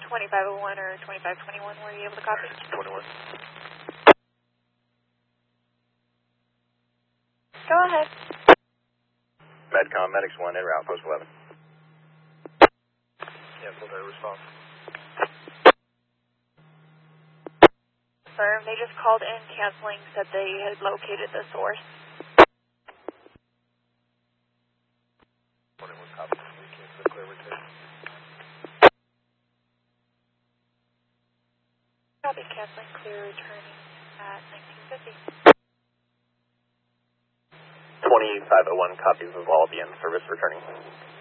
2501 or 2521, were you able to copy? 21. Go ahead. Medcom, Medics 1, en route, post 11. Cancel their response. Confirm, they just called in canceling, said they had located the source. 21 copy. We cancel the clear return. Copy, canceling, clear, returning at 1950. 2501 copies of all the end service returning.